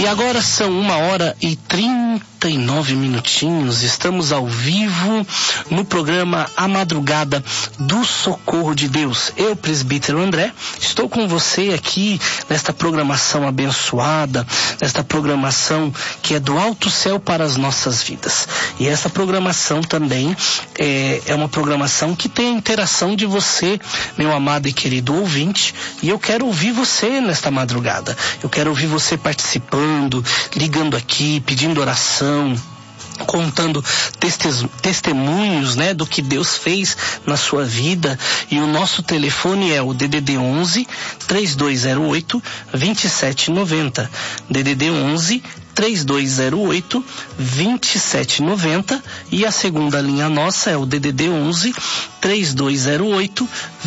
E agora são 1h39. Estamos ao vivo no programa A Madrugada do Socorro de Deus. Eu, presbítero André, estou com você aqui nesta programação abençoada, nesta programação que é do alto céu para as nossas vidas. E essa programação também é uma programação que tem a interação de você, meu amado e querido ouvinte, e eu quero ouvir você nesta madrugada. Eu quero ouvir você participando, ligando aqui, pedindo oração, contando testemunhos, né, do que Deus fez na sua vida. E o nosso telefone é o DDD 11 3208 2790. DDD 11 3208 2790, e a segunda linha nossa é o DDD 11 3208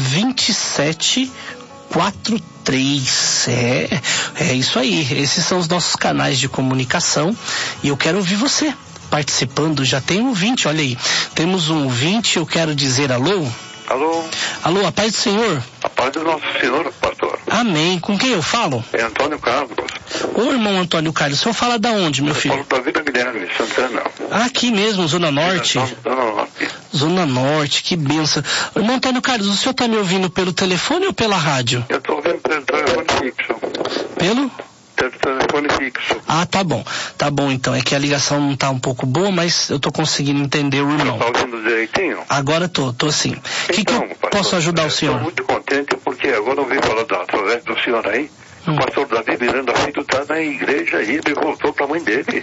2743. É isso aí. Esses são os nossos canais de comunicação e eu quero ouvir você participando. Já tem um ouvinte, olha aí. Temos um ouvinte, eu quero dizer alô. Alô? Alô, a paz do Senhor. A paz do nosso Senhor, pastor. Amém. Com quem eu falo? É Antônio Carlos. Ô, irmão Antônio Carlos, o senhor fala da onde, meu filho? Eu falo da Vila Guilherme, Santana. Aqui mesmo, Zona Norte? Zona Norte. Zona Norte, que benção. Irmão Antônio Carlos, o senhor está me ouvindo pelo telefone ou pela rádio? Eu estou ouvindo pelo telefone fixo. Pelo? Telefone fixo. Ah, tá bom. Tá bom, então. É que a ligação não tá um pouco boa, mas eu tô conseguindo entender o irmão. Tá ouvindo direitinho? Agora tô sim. Então, que eu posso ajudar o senhor? Estou muito contente porque agora eu ouvi falar através do senhor aí. O pastor Davi Miranda Filho está na igreja e ele voltou para a mãe dele.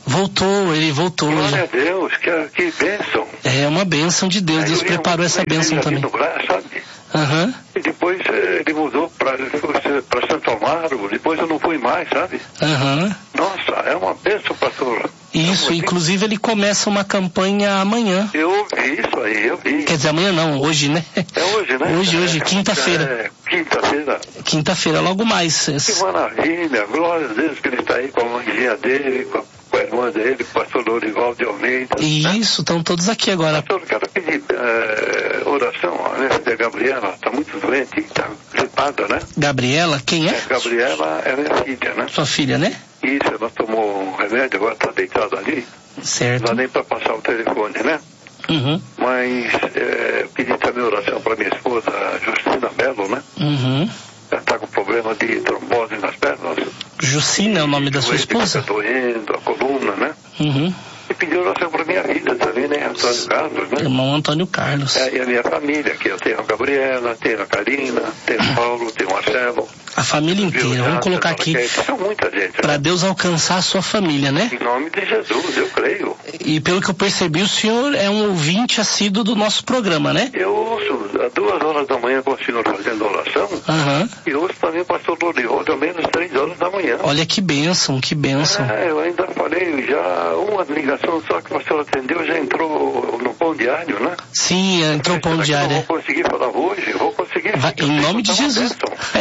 Ele voltou. Glória a Deus, que bênção. É uma bênção de Deus. Deus preparou essa bênção também. No braço, sabe? Uhum. E depois ele mudou para Santo Amaro, depois eu não fui mais, sabe? Uhum. Nossa, é uma bênção, pastor. Isso, inclusive ele começa uma campanha amanhã. Eu vi isso aí, eu vi. Quer dizer, amanhã não, hoje, né? É hoje, né? Hoje, quinta-feira. Quinta-feira. Quinta-feira, logo mais. Que maravilha, glória a Deus que ele está aí com a mãezinha dele, com a irmã dele, com o pastor Lorival de Almeida. Isso, estão todos aqui agora. Pastor, quero pedir oração, né? A Gabriela está muito doente, está gripada, né? Gabriela, quem é? Gabriela é minha filha, né? Sua filha, né? Isso, ela tomou um remédio, agora está deitada ali. Certo. Não dá nem para passar o telefone, né? Uhum. Mas pedi também oração para minha esposa, Justina Belo, né? Uhum. Ela está com problema de trombose nas pernas. Justina é o nome da sua esposa? Está doendo, a coluna, né? Uhum. E pedi oração para minha vida também, né? Antônio Carlos, né? Irmão Antônio Carlos. E a minha família, que eu tenho a Gabriela, tenho a Karina, tenho o Paulo, tenho o Marcelo. A família inteira, vamos colocar aqui. São muita gente. Para Deus alcançar a sua família, né? Em nome de Jesus, eu creio. E pelo que eu percebi, o senhor é um ouvinte assíduo do nosso programa, né? Eu ouço às 2h da manhã com o senhor fazendo oração. Uhum. E ouço também o pastor Lorival também às 3h da manhã. Olha que bênção, que bênção. Eu ainda falei, já uma ligação só que o pastor atendeu, já entrou no pão diário, né? Sim, entrou no pão diário. Eu vou conseguir falar hoje, vou conseguir. Em nome de Jesus.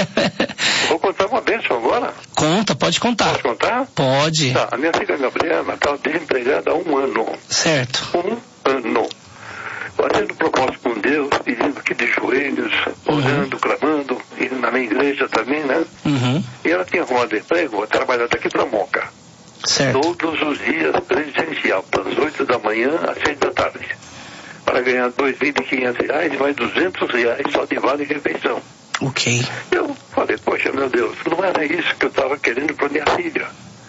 Vou contar uma bênção agora? Conta, pode contar. Posso contar? Pode. Tá, a minha filha Gabriela está desempregada há 1 ano. Certo. 1 ano. Fazendo propósito com Deus, pedindo aqui de joelhos, orando, clamando, e na minha igreja também, né? Uhum. E ela tinha arrumado emprego, vou trabalhar daqui para Moca. Certo. Todos os dias presencial, das 8 da manhã às 6 da tarde. Para ganhar R$2.500, mais R$200 só de vale refeição. Ok. Eu falei, poxa, meu Deus, não era isso que eu estava querendo para minha filha.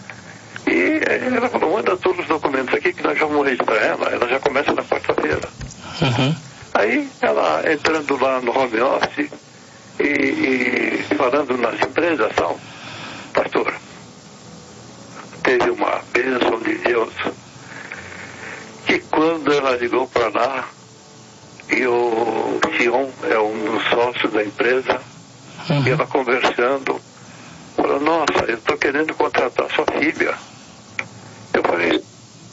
E ela falou, manda todos os documentos aqui que nós vamos registrar ela já começa na quarta-feira. Uhum. Aí ela entrando lá no home office e falando nas empresas, tal, pastor, teve uma bênção de Deus que quando ela ligou para lá, e o Sion é um dos sócios da empresa, e ela conversando, falou, nossa, eu estou querendo contratar sua filha. Eu falei...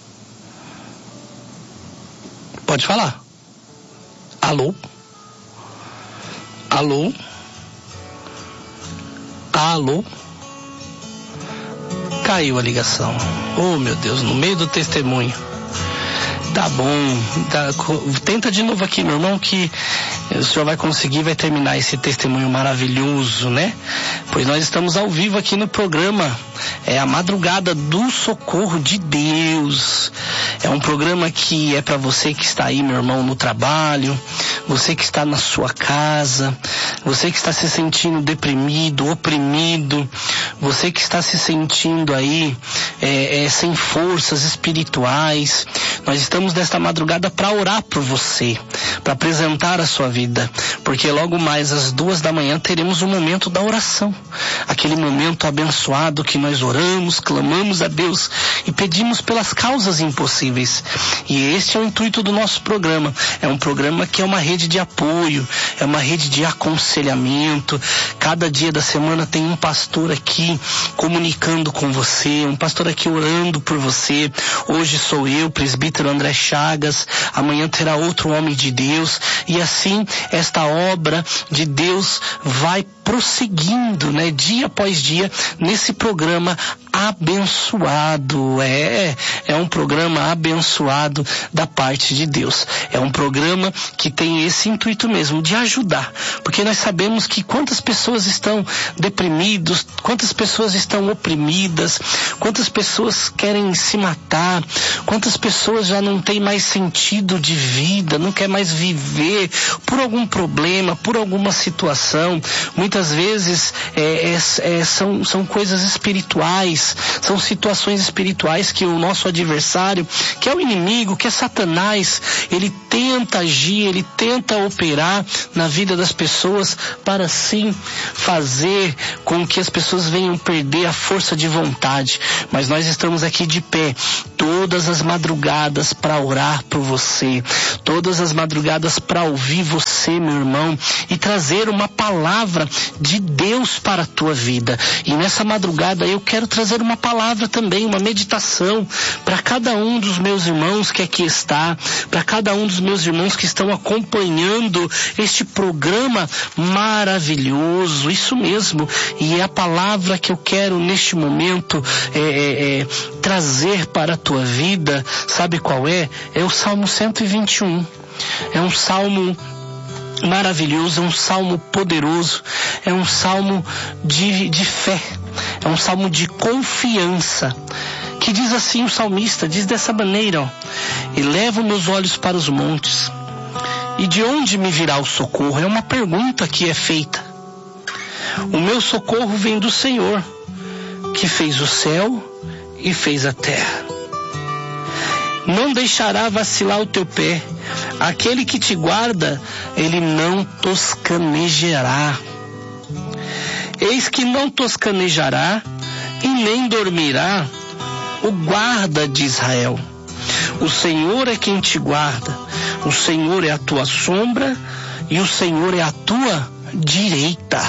Pode falar. Alô? Alô? Alô? Caiu a ligação. Oh, meu Deus, no meio do testemunho. Tá bom, tenta de novo aqui, meu irmão, que o senhor vai conseguir, vai terminar esse testemunho maravilhoso, né? Pois nós estamos ao vivo aqui no programa é a Madrugada do Socorro de Deus. É um programa que é para você que está aí, meu irmão, no trabalho, você que está na sua casa, você que está se sentindo deprimido, oprimido, você que está se sentindo aí sem forças espirituais. Nós estamos nesta madrugada para orar por você, para apresentar a sua vida, porque logo mais às 2 da manhã teremos um momento da oração, aquele momento abençoado que nós oramos, clamamos a Deus e pedimos pelas causas impossíveis. E este é o intuito do nosso programa. É um programa que é uma rede de apoio, é uma rede de aconselhamento. Cada dia da semana tem um pastor aqui comunicando com você, um pastor aqui orando por você. Hoje sou eu, presbítero André Chagas, amanhã terá outro homem de Deus, e assim esta obra de Deus vai prosseguindo, né, dia após dia, nesse programa abençoado. É um programa abençoado da parte de Deus. É um programa que tem esse intuito mesmo, de ajudar, porque nós sabemos que quantas pessoas estão deprimidas, quantas pessoas estão oprimidas, quantas pessoas querem se matar, quantas pessoas já não têm mais sentido de vida, não quer mais viver por algum problema, por alguma situação. Muitas vezes são coisas espirituais, são situações espirituais que o nosso adversário, que é o inimigo, que é Satanás, ele tenta agir, ele tenta operar na vida das pessoas para sim fazer com que as pessoas venham perder a força de vontade. Mas nós estamos aqui de pé todas as madrugadas para orar por você, todas as madrugadas para ouvir você, meu irmão, e trazer uma palavra de Deus para a tua vida. E nessa madrugada eu quero trazer uma palavra também, uma meditação para cada um dos meus irmãos que aqui está, para cada um dos meus irmãos que estão acompanhando este programa maravilhoso, isso mesmo. E é a palavra que eu quero neste momento trazer para a tua vida, sabe qual é? É o Salmo 121. É um salmo maravilhoso, é um salmo poderoso, é um salmo de fé, é um salmo de confiança, que diz assim, o salmista diz dessa maneira, ó: elevo meus olhos para os montes, e de onde me virá o socorro? É uma pergunta que é feita. O meu socorro vem do Senhor, que fez o céu e fez a terra. Não deixará vacilar o teu pé. Aquele que te guarda, ele não toscanejará. Eis que não toscanejará e nem dormirá o guarda de Israel. O Senhor é quem te guarda. O Senhor é a tua sombra e o Senhor é a tua direita.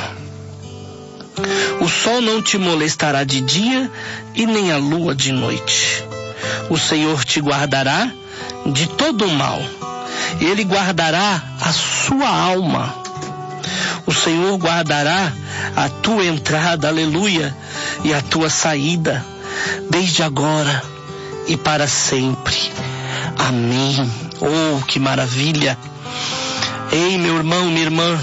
O sol não te molestará de dia e nem a lua de noite. O Senhor te guardará de todo o mal. Ele guardará a sua alma. O Senhor guardará a tua entrada, aleluia, e a tua saída, desde agora e para sempre. Amém. Oh, que maravilha. Ei, meu irmão, minha irmã,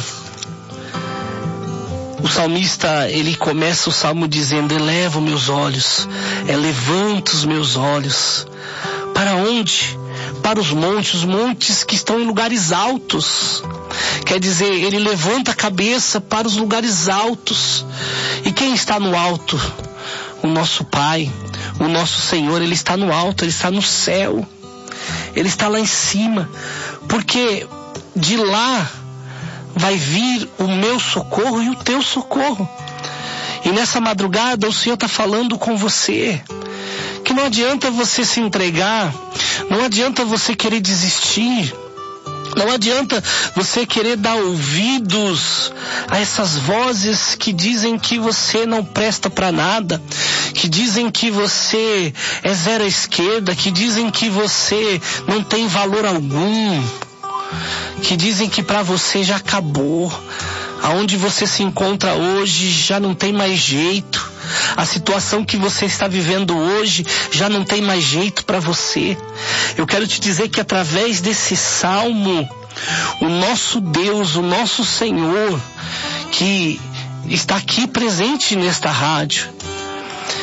o salmista, ele começa o salmo dizendo: elevo meus olhos, levanto os meus olhos. Para onde? Para os montes que estão em lugares altos. Quer dizer, ele levanta a cabeça para os lugares altos. E quem está no alto? O nosso Pai, o nosso Senhor, ele está no alto, ele está no céu. Ele está lá em cima, porque de lá vai vir o meu socorro e o teu socorro. E nessa madrugada o Senhor está falando com você, que não adianta você se entregar, não adianta você querer desistir, não adianta você querer dar ouvidos a essas vozes que dizem que você não presta para nada, que dizem que você é zero à esquerda, que dizem que você não tem valor algum, que dizem que para você já acabou, aonde você se encontra hoje já não tem mais jeito, a situação que você está vivendo hoje já não tem mais jeito para você. Eu quero te dizer que através desse salmo, o nosso Deus, o nosso Senhor, que está aqui presente nesta rádio,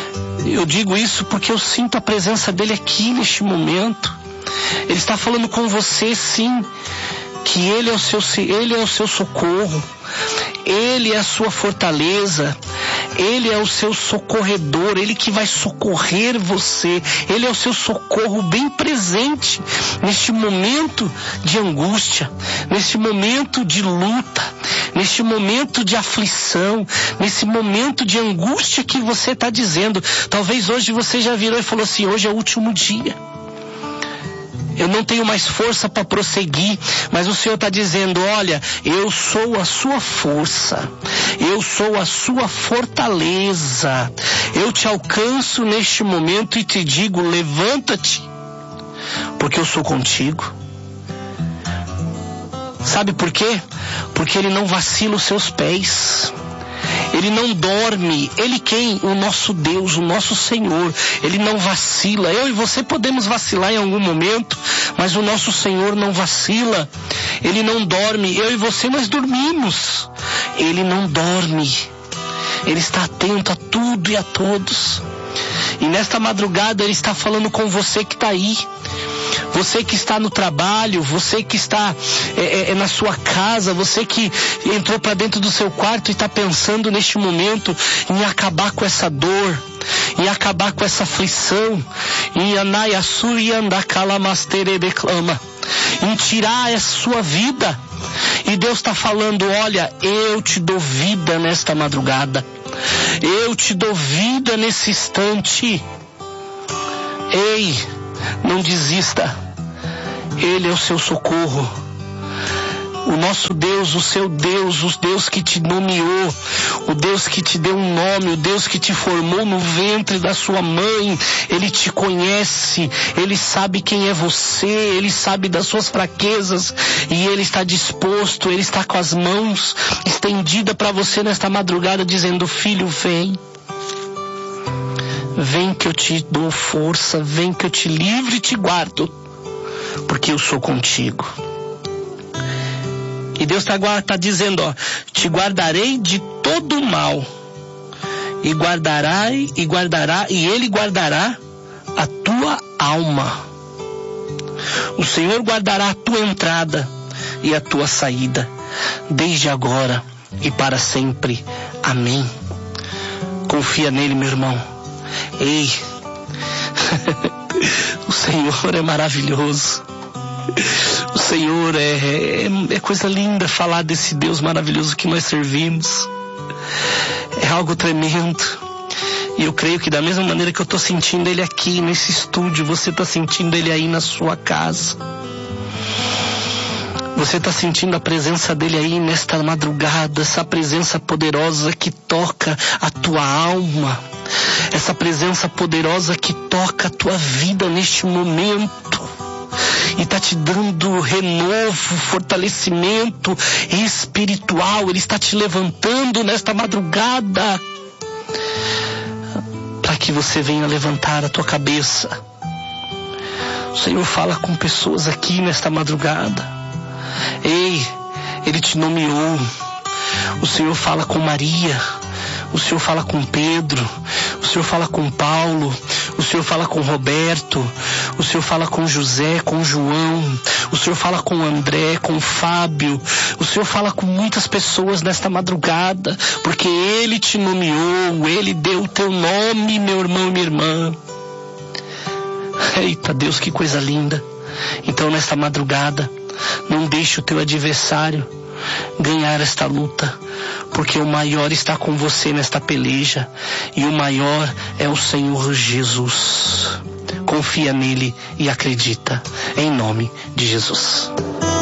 Eu digo isso porque eu sinto a presença dele aqui neste momento. Ele está falando com você, sim, que Ele é o seu socorro, Ele é a sua fortaleza, Ele é o seu socorredor, Ele que vai socorrer você, Ele é o seu socorro bem presente neste momento de angústia, neste momento de luta, neste momento de aflição, nesse momento de angústia que você está dizendo. Talvez hoje você já virou e falou assim: hoje é o último dia. Eu não tenho mais força para prosseguir, mas o Senhor está dizendo: olha, eu sou a sua força, eu sou a sua fortaleza, eu te alcanço neste momento e te digo: levanta-te, porque eu sou contigo. Sabe por quê? Porque Ele não vacila os seus pés. Ele não dorme. Ele quem? O nosso Deus, o nosso Senhor. Ele não vacila. Eu e você podemos vacilar em algum momento, mas o nosso Senhor não vacila. Ele não dorme. Eu e você, nós dormimos. Ele não dorme. Ele está atento a tudo e a todos. E nesta madrugada Ele está falando com você que está aí. Você que está no trabalho, você que está na sua casa, você que entrou para dentro do seu quarto e está pensando neste momento em acabar com essa dor, em acabar com essa aflição, em tirar a sua vida. E Deus está falando: olha, eu te dou vida nesta madrugada, eu te dou vida nesse instante. Ei, não desista. Ele é o seu socorro. O nosso Deus, o seu Deus, o Deus que te nomeou, o Deus que te deu um nome, o Deus que te formou no ventre da sua mãe. Ele te conhece, Ele sabe quem é você, Ele sabe das suas fraquezas e Ele está disposto, Ele está com as mãos estendidas para você nesta madrugada, dizendo: filho, vem. Vem que eu te dou força, vem que eu te livre e te guardo, porque eu sou contigo. E Deus está dizendo: ó, te guardarei de todo mal, e Ele guardará a tua alma. O Senhor guardará a tua entrada e a tua saída, desde agora e para sempre. Amém. Confia nele, meu irmão. Ei, o Senhor é maravilhoso. O Senhor é coisa linda falar desse Deus maravilhoso que nós servimos. É algo tremendo. E eu creio que da mesma maneira que eu estou sentindo Ele aqui nesse estúdio, você está sentindo Ele aí na sua casa. Você está sentindo a presença dele aí nesta madrugada, essa presença poderosa que toca a tua alma, essa presença poderosa que toca a tua vida neste momento e está te dando renovo, fortalecimento espiritual. Ele está te levantando nesta madrugada para que você venha levantar a tua cabeça. O Senhor fala com pessoas aqui nesta madrugada. Ei, Ele te nomeou. O Senhor fala com Maria, o Senhor fala com Pedro, o Senhor fala com Paulo, o Senhor fala com Roberto, o Senhor fala com José, com João, o Senhor fala com André, com Fábio, o Senhor fala com muitas pessoas nesta madrugada, porque Ele te nomeou, Ele deu o teu nome, meu irmão e minha irmã. Eita Deus, que coisa linda. Então nesta madrugada, não deixe o teu adversário ganhar esta luta, porque o maior está com você nesta peleja, e o maior é o Senhor Jesus. Confia nele e acredita, em nome de Jesus.